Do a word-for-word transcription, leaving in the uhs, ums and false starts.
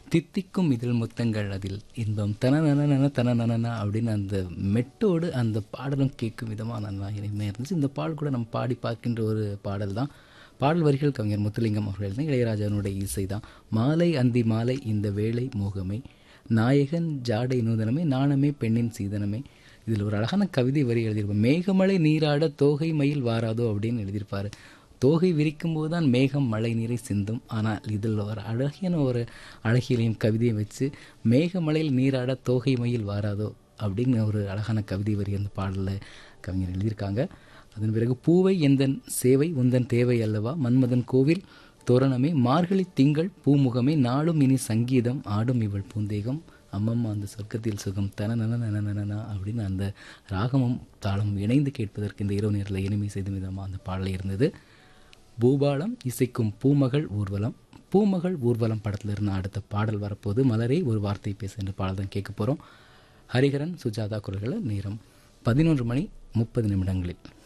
தித்திக்கும் இதழ் முத்தங்கள் அதில் இன்பம் தனநன தனநனா அப்படின்னு அந்த மெட்டோடு அந்த பாடலும் கேட்கும் விதமாக நல்லா இனிமையாக இருந்துச்சு. இந்த பாடல் கூட நம்ம பாடி பார்க்கின்ற ஒரு பாடல் தான். பாடல் வரிகள் கவிஞர் முத்துலிங்கம் அவர்கள் தான், இளையராஜாவினுடைய இசை தான். மாலை அந்தி மாலை இந்த வேளை மோகமே, நாயகன் ஜாடை நூதனமே, நாணமே பெண்ணின் சீதனமே. இதில் ஒரு அழகான கவிதை வரி எழுதியிருப்பார். மேகமலை நீராட தோகை மயில் வாராதோ அப்படின்னு எழுதியிருப்பார். தோகை விரிக்கும் போது தான் மேகம் மழை நீரை சிந்தும். ஆனால் இதில் ஒரு அழகியான ஒரு அழகியலையும் கவிதையும் வச்சு மேகமலையில் நீராட தோகை மயில் வாராதோ அப்படின்னு ஒரு அழகான கவிதை வரி அந்த பாடலில் கவிஞர் எழுதியிருக்காங்க. அதன் பிறகு பூவை எந்தன் சேவை உந்தன் தேவை அல்லவா, மன்மதன் கோவில் தோரணமே, மார்கழி திங்கள் பூமுகமே, நாளும் இனி சங்கீதம் ஆடும் இவள் பூந்தேகம், அம்மம்மா அந்த சொர்க்கத்தில் சுகம் தன நன நன நனா அப்படின்னு அந்த ராகமும் தாளமும் இணைந்து கேட்பதற்கு இந்த இரவு நேரில் இனிமை செய்த விதமாக அந்த பாடல் இருந்தது. பூபாலம் இசைக்கும் பூமகள் ஊர்வலம். பூமகள் ஊர்வலம் படத்தில் இருந்த அடுத்த பாடல் வரப்போது. மலரே ஒரு வார்த்தை பேசு என்ற பாடல் தான் கேட்க போகிறோம். ஹரிஹரன் சுஜாதா குரல்கள். நேரம் பதினொன்று மணி முப்பது நிமிடங்களில்